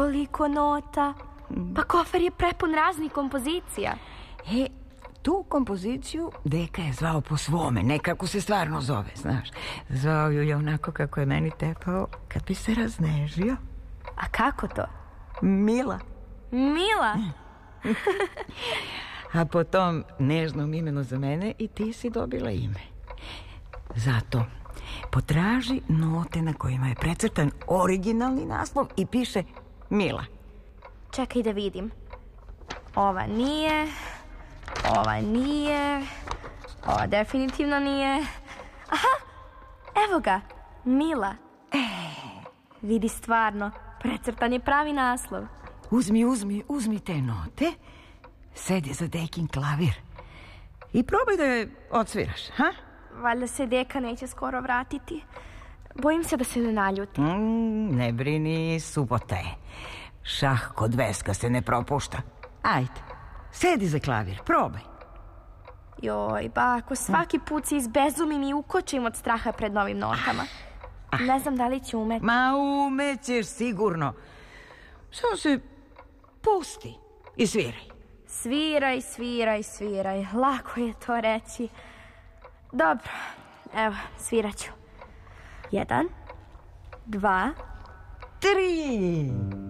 toliko nota. Pa kofer je prepun raznih kompozicija. Tu kompoziciju deka je zvao po svome, ne kako se stvarno zove, znaš. Zvao ju je onako kako je meni tepao kad bi se raznežio. A kako to? Mila. Mila? A po tom nežnom imenu za mene i ti si dobila ime. Zato potraži note na kojima je precrtan originalni naslov i piše Mila. Čekaj da vidim. Ova nije, ova definitivno nije. Aha, evo ga, Mila. Vidi stvarno, precrtan je pravi naslov. Uzmi te note, sedi za dekin klavir i probaj da je odsviraš, ha? Valjda se deka neće skoro vratiti. Bojim se da se ne naljuti. Ne brini, subota je. Šah kod veska se ne propušta. Ajde, sedi za klavir, probaj. Joj, bako, svaki put se izbezumim i ukočim od straha pred novim notama. Ne znam da li ću umeti. Ma umećeš sigurno. Samo se pusti i sviraj. Sviraj. Lako je to reći. Dobro, evo, svirat ću. 1, 2, 3.